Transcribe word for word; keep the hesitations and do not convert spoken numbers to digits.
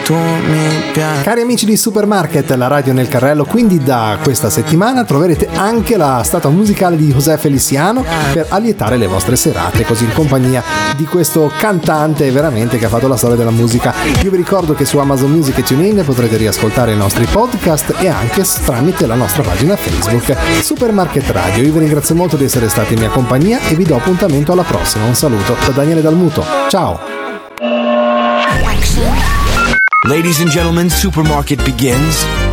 tu mi piaci. Cari amici di Supermarket, la radio nel carrello, quindi da questa settimana troverete anche la statua musicale di José Feliciano per allietare le vostre serate, così in compagnia di questo cantante veramente che ha fatto la storia della musica. Io vi ricordo che su Amazon Music e TuneIn potrete riascoltare i nostri podcast e anche tramite la nostra pagina Facebook Supermarket Radio. Io vi ringrazio molto di essere stati in mia compagnia e vi do appuntamento alla prossima. Un saluto da Daniele Dalmuto. Ciao. Ladies and gentlemen, Supermarket begins